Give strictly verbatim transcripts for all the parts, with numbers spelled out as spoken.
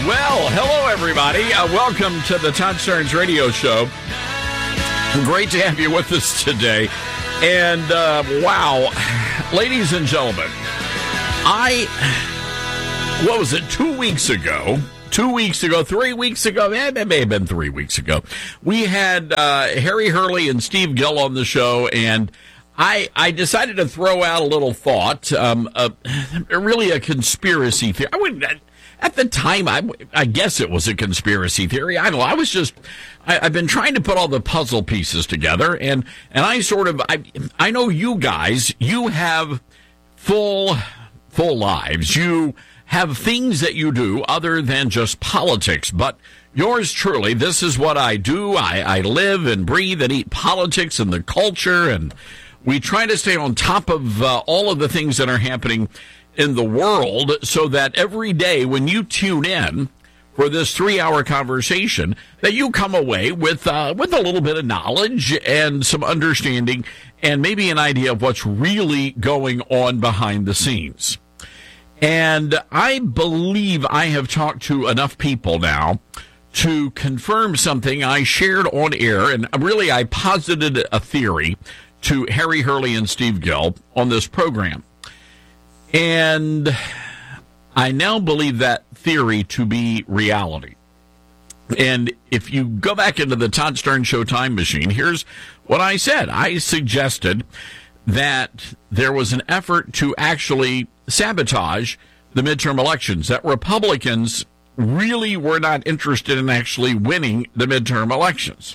Well, hello, everybody. Uh, welcome to the Todd Starnes Radio Show. Great to have you with us today. And, uh, wow, ladies and gentlemen, I, what was it, two weeks ago, two weeks ago, three weeks ago, eh, it may have been three weeks ago, we had uh, Harry Hurley and Steve Gill on the show, and I, I decided to throw out a little thought, um, uh, really a conspiracy theory. I wouldn't... At the time, I, I guess it was a conspiracy theory. I don't know. I was just, I, I've been trying to put all the puzzle pieces together, and, and I sort of, I, I know you guys, you have full, full lives. You have things that you do other than just politics, but yours truly, this is what I do. I, I live and breathe and eat politics and the culture, and we try to stay on top of uh, all of the things that are happening in the world, so that every day when you tune in for this three-hour conversation, that you come away with uh, with a little bit of knowledge and some understanding and maybe an idea of what's really going on behind the scenes. And I believe I have talked to enough people now to confirm something I shared on air, and really I posited a theory to Harry Hurley and Steve Gill on this program. And I now believe that theory to be reality. And if you go back into the Todd Starnes Show time machine, here's what I said. I suggested that there was an effort to actually sabotage the midterm elections, that Republicans really were not interested in actually winning the midterm elections.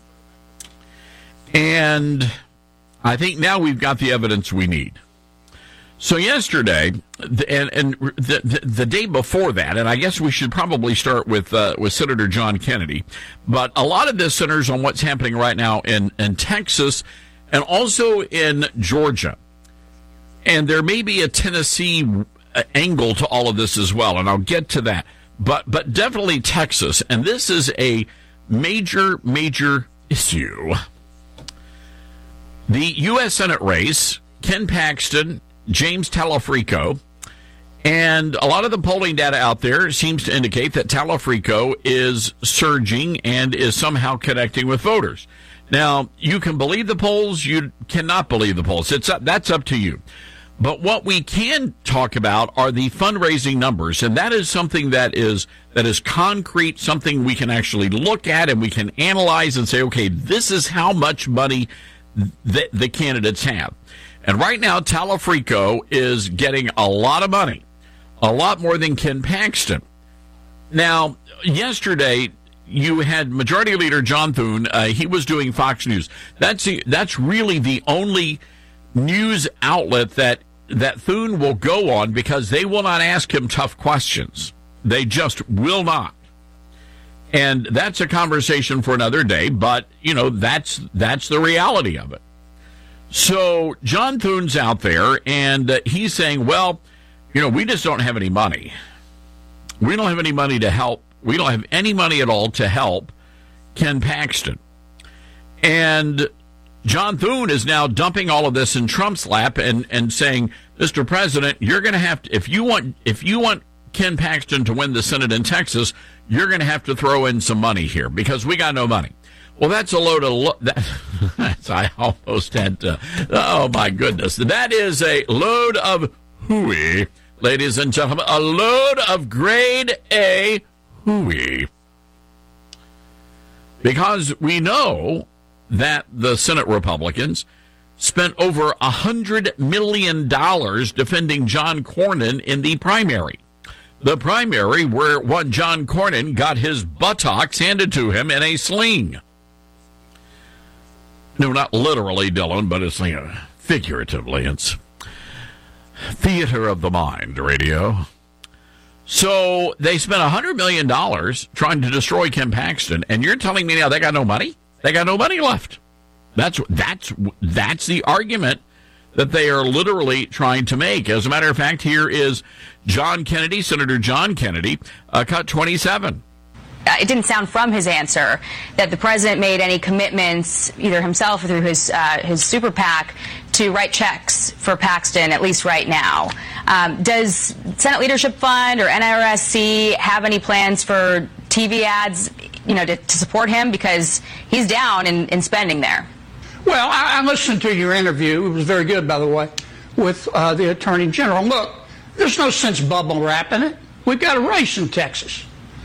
And I think now we've got the evidence we need. So yesterday, and, and the, the, the day before that, and I guess we should probably start with uh, with Senator John Kennedy, but a lot of this centers on what's happening right now in, in Texas and also in Georgia. And there may be a Tennessee angle to all of this as well, and I'll get to that. But but definitely Texas, and this is a major, major issue. The U S Senate race, Ken Paxton, James Talafrico, and a lot of the polling data out there seems to indicate that Talafrico is surging and is somehow connecting with voters. Now, you can believe the polls, you cannot believe the polls. It's up, that's up to you. But what we can talk about are the fundraising numbers, and that is something that is that is concrete, something we can actually look at and we can analyze and say, okay, this is how much money th- the candidates have. And right now, Talafrico is getting a lot of money, a lot more than Ken Paxton. Now, yesterday, you had Majority Leader John Thune. Uh, he was doing Fox News. That's the, that's really the only news outlet that that Thune will go on, because they will not ask him tough questions. They just will not. And that's a conversation for another day. But you know, that's that's the reality of it. So John Thune's out there, and uh, he's saying, well, you know, we just don't have any money. We don't have any money to help. We don't have any money at all to help Ken Paxton. And John Thune is now dumping all of this in Trump's lap and, and saying, Mister President, you're going to have to, if you want, if you want Ken Paxton to win the Senate in Texas, you're going to have to throw in some money here, because we got no money. Well, that's a load of, lo- that, that's, I almost had to, oh my goodness. That is a load of hooey, ladies and gentlemen, a load of grade A hooey. Because we know that the Senate Republicans spent over one hundred million dollars defending John Cornyn in the primary. The primary where one John Cornyn got his buttocks handed to him in a sling. No, not literally, Dylan, but it's, you know, figuratively. It's theater of the mind, radio. So they spent one hundred million dollars trying to destroy Ken Paxton, and you're telling me now they got no money? They got no money left. That's that's that's the argument that they are literally trying to make. As a matter of fact, here is John Kennedy, Senator John Kennedy, uh, cut twenty-seven. It didn't sound from his answer that the president made any commitments, either himself or through his uh, his super PAC, to write checks for Paxton, at least right now. Um, does Senate Leadership Fund or N R S C have any plans for T V ads, you know, to, to support him? Because he's down in, in spending there. Well, I, I listened to your interview. It was very good, by the way, with uh, the Attorney General. Look, there's no sense bubble wrapping it. We've got a race in Texas.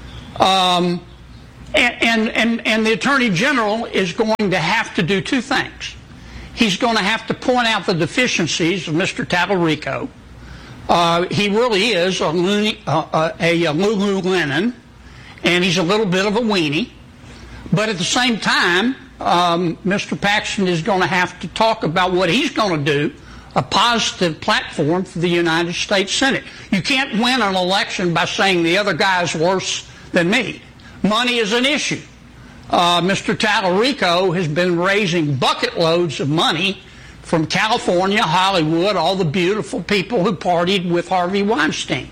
Um, and, and, and, and the Attorney General is going to have to do two things. He's going to have to point out the deficiencies of Mister Tallarico. Uh, he really is a, loony, uh, a, a Lululemon, and he's a little bit of a weenie. But at the same time, um, Mister Paxton is going to have to talk about what he's going to do, a positive platform for the United States Senate. You can't win an election by saying the other guy's worse than me. Money is an issue. Uh, Mister Tallarico has been raising bucket loads of money from California, Hollywood, all the beautiful people who partied with Harvey Weinstein.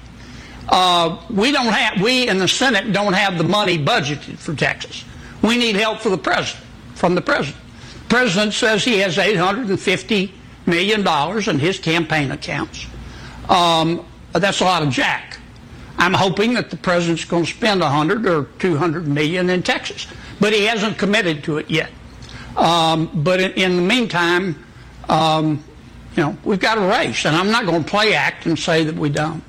Uh, we don't have, we in the Senate don't have the money budgeted for Texas. We need help for the president, from the president. The president says he has eight hundred fifty million dollars in his campaign accounts. Um, that's a lot of jack. I'm hoping that the president's going to spend one hundred or two hundred million in Texas, but he hasn't committed to it yet. Um, but in, in the meantime, um, you know, we've got a race, and I'm not going to play act and say that we don't.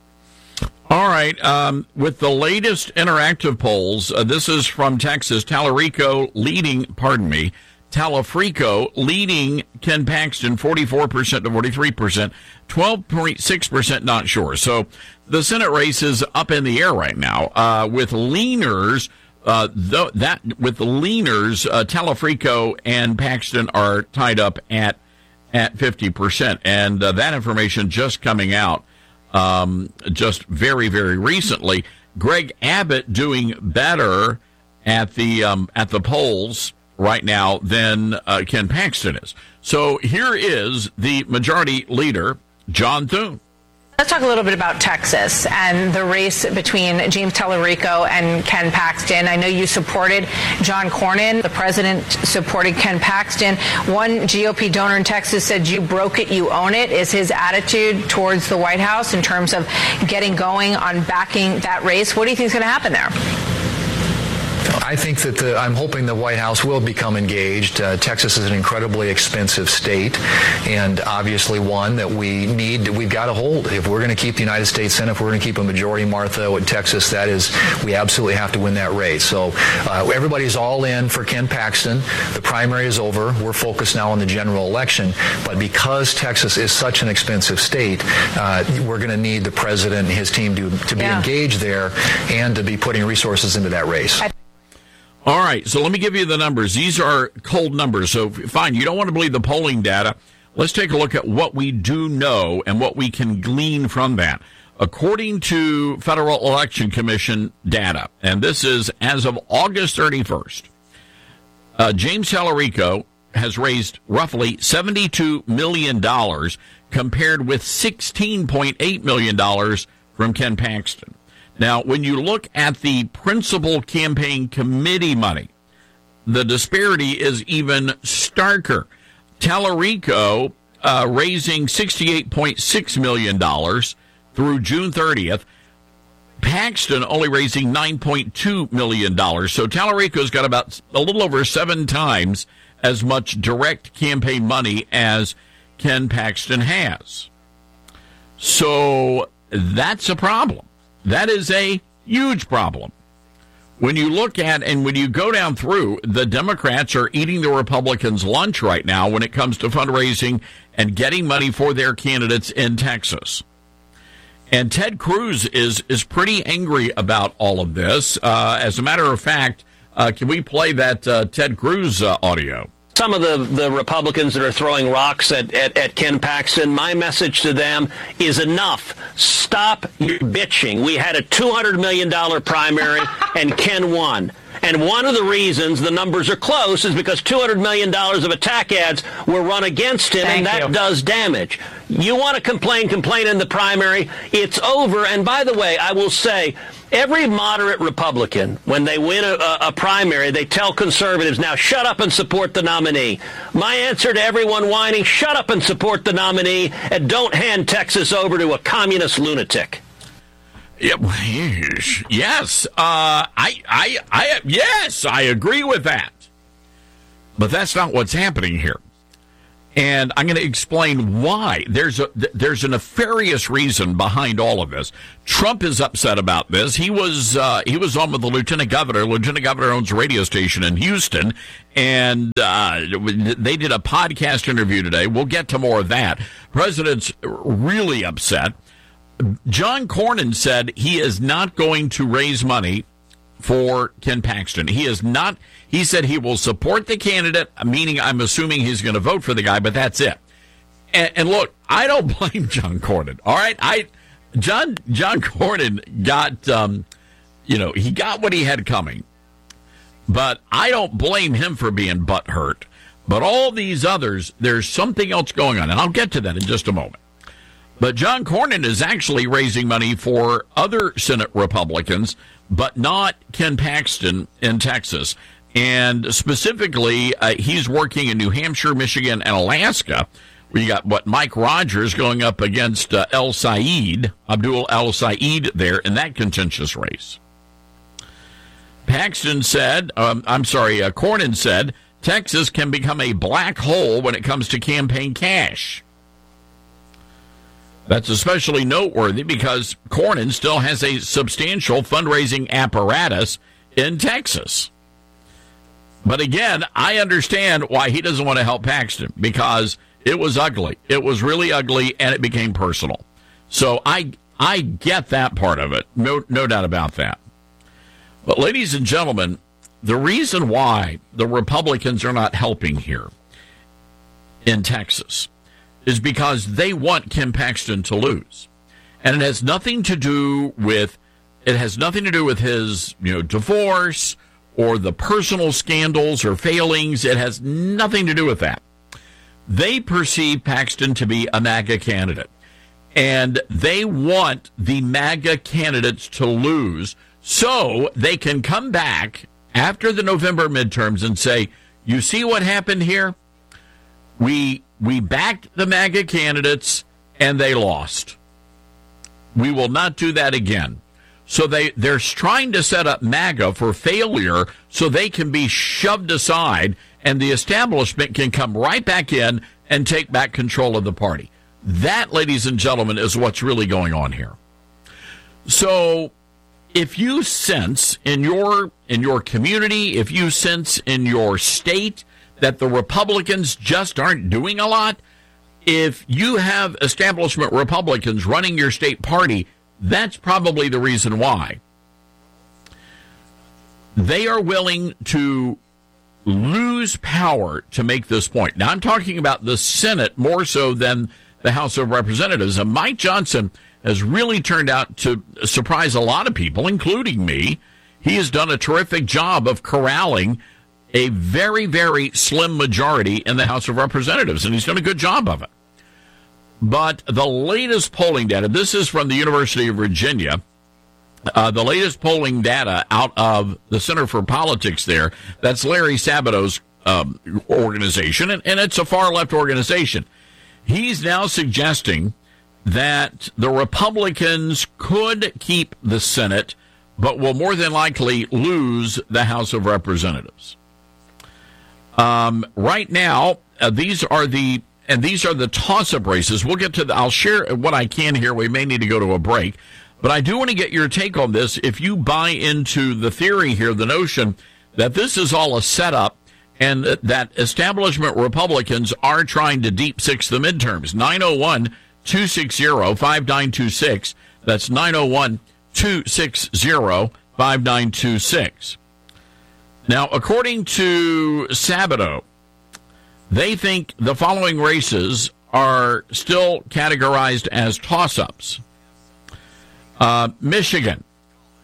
All right. Um, with the latest interactive polls, uh, this is from Texas. Tallarico leading, pardon me, Talafrico leading Ken Paxton forty-four percent to forty-three percent, twelve point six percent not sure. So the Senate race is up in the air right now. Uh, with leaners, uh, th- that with the leaners, uh, Talafrico and Paxton are tied up at at fifty percent, and uh, that information just coming out um, just very very recently. Greg Abbott doing better at the um, at the polls right now than uh, Ken Paxton is. So here is the majority leader, John Thune. Let's talk a little bit about Texas and the race between James Tallarico and Ken Paxton. I know you supported John Cornyn. The president supported Ken Paxton. One G O P donor in Texas said, "You broke it, you own it." Is his attitude towards the White House in terms of getting going on backing that race? What do you think is going to happen there? I think that the, I'm hoping the White House will become engaged. Uh, Texas is an incredibly expensive state, and obviously one that we need, that we've got to hold. If we're going to keep the United States Senate, if we're going to keep a majority, Martha, in Texas, that is, we absolutely have to win that race. So uh, everybody's all in for Ken Paxton. The primary is over. We're focused now on the general election. But because Texas is such an expensive state, uh, we're going to need the president and his team to, to be yeah. engaged there and to be putting resources into that race. I- All right, so let me give you the numbers. These are cold numbers, so fine, you don't want to believe the polling data. Let's take a look at what we do know and what we can glean from that. According to Federal Election Commission data, and this is as of August thirty-first, uh, James Tallarico has raised roughly seventy-two million dollars compared with sixteen point eight million dollars from Ken Paxton. Now, when you look at the principal campaign committee money, the disparity is even starker. Tallarico uh, raising sixty-eight point six million dollars through June thirtieth. Paxton only raising nine point two million dollars. So Tallarico's got about a little over seven times as much direct campaign money as Ken Paxton has. So that's a problem. That is a huge problem. When you look at and when you go down through, the Democrats are eating the Republicans' lunch right now when it comes to fundraising and getting money for their candidates in Texas. And Ted Cruz is is pretty angry about all of this. Uh, as a matter of fact, uh, can we play that uh, Ted Cruz uh, audio? Some of the, the Republicans that are throwing rocks at, at, at Ken Paxton, my message to them is enough. Stop your bitching. We had a two hundred million dollars primary, and Ken won. And one of the reasons the numbers are close is because two hundred million dollars of attack ads were run against him, Thank and that you. does damage. You want to complain, complain in the primary. It's over. And by the way, I will say, every moderate Republican, when they win a, a, a primary, they tell conservatives, now shut up and support the nominee. My answer to everyone whining, shut up and support the nominee, and don't hand Texas over to a communist lunatic. Yeah, yes, uh, I, I, I, yes, I agree with that. But that's not what's happening here. And I'm going to explain why. There's a there's a nefarious reason behind all of this. Trump is upset about this. He was uh, he was on with the lieutenant governor. Lieutenant governor owns a radio station in Houston, and uh, they did a podcast interview today. We'll get to more of that. President's really upset. John Cornyn said he is not going to raise money for Ken Paxton. He is not. He said he will support the candidate, meaning I'm assuming he's going to vote for the guy, but that's it. And, and look, I don't blame John Cornyn. All right, I John John Cornyn got um, you know he got what he had coming, but I don't blame him for being butthurt. But all these others, there's something else going on, and I'll get to that in just a moment. But John Cornyn is actually raising money for other Senate Republicans, but not Ken Paxton in Texas. And specifically, uh, he's working in New Hampshire, Michigan, and Alaska. We got, what, Mike Rogers going up against uh, El Said, Abdul El Said there in that contentious race. Paxton said, um, I'm sorry, uh, Cornyn said, Texas can become a black hole when it comes to campaign cash. That's especially noteworthy because Cornyn still has a substantial fundraising apparatus in Texas. But again, I understand why he doesn't want to help Paxton, because it was ugly. It was really ugly, and it became personal. So I I get that part of it. No, no doubt about that. But ladies and gentlemen, the reason why the Republicans are not helping here in Texas is because they want Ken Paxton to lose. And it has nothing to do with it has nothing to do with his, you know, divorce or the personal scandals or failings. It has nothing to do with that. They perceive Paxton to be a MAGA candidate. And they want the MAGA candidates to lose so they can come back after the November midterms and say, you see what happened here? We we backed the MAGA candidates and they lost. We will not do that again. So they, they're trying to set up MAGA for failure so they can be shoved aside and the establishment can come right back in and take back control of the party. That, ladies and gentlemen, is what's really going on here. So if you sense in your in your community, if you sense in your state that the Republicans just aren't doing a lot, if you have establishment Republicans running your state party, that's probably the reason why. They are willing to lose power to make this point. Now, I'm talking about the Senate more so than the House of Representatives. And Mike Johnson has really turned out to surprise a lot of people, including me. He has done a terrific job of corralling a very, very slim majority in the House of Representatives, and he's done a good job of it. But the latest polling data, this is from the University of Virginia, uh, the latest polling data out of the Center for Politics there, that's Larry Sabato's um, organization, and, and it's a far-left organization. He's now suggesting that the Republicans could keep the Senate, but will more than likely lose the House of Representatives. Um, right now, uh, these are the and these are the toss-up races. We'll get to the, I'll share what I can here. We may need to go to a break, but I do want to get your take on this. If you buy into the theory here, the notion that this is all a setup and that establishment Republicans are trying to deep six the midterms. nine oh one, two six zero, five nine two six. That's nine oh one, two six zero, five nine two six. Now, according to Sabato, they think the following races are still categorized as toss-ups. Uh, Michigan,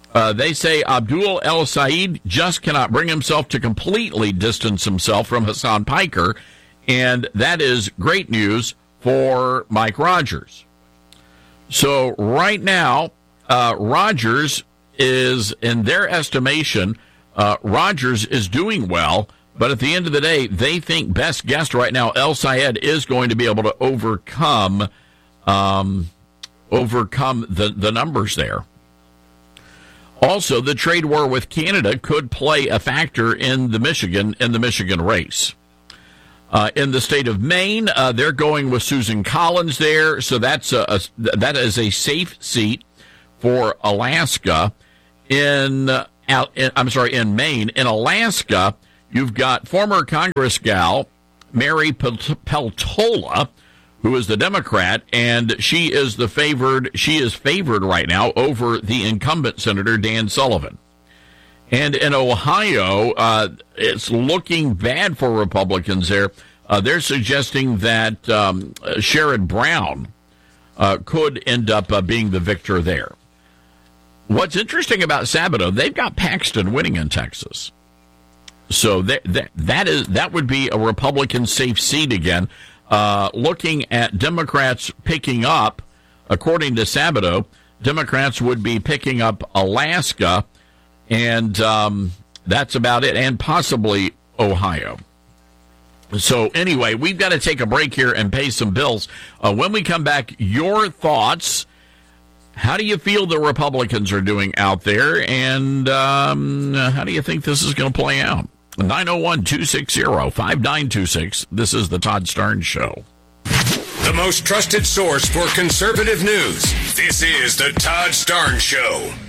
Uh, they say Abdul El Sayed just cannot bring himself to completely distance himself from Hassan Piker, and that is great news for Mike Rogers. So right now, uh, Rogers is, in their estimation, uh, Rogers is doing well, but at the end of the day, they think best guess right now, El Sayed is going to be able to overcome um, overcome the, the numbers there. Also, the trade war with Canada could play a factor in the Michigan in the Michigan race. Uh, in the state of Maine, uh, they're going with Susan Collins there, so that's a, a that is a safe seat for Alaska. In, uh, in I'm sorry, in Maine, in Alaska, you've got former Congress gal Mary Peltola, who is the Democrat, and she is the favored. She is favored right now over the incumbent Senator Dan Sullivan. And in Ohio, uh, it's looking bad for Republicans there. Uh, they're suggesting that um, Sherrod Brown uh, could end up uh, being the victor there. What's interesting about Sabato, they've got Paxton winning in Texas. So that, that, that is that would be a Republican safe seat again. Uh, looking at Democrats picking up, according to Sabato, Democrats would be picking up Alaska, and um, that's about it, and possibly Ohio. So anyway, we've got to take a break here and pay some bills. Uh, when we come back, your thoughts. How do you feel the Republicans are doing out there, and um, how do you think this is going to play out? nine oh one, two six zero, five nine two six. This is the Todd Starnes Show. The most trusted source for conservative news. This is the Todd Starnes Show.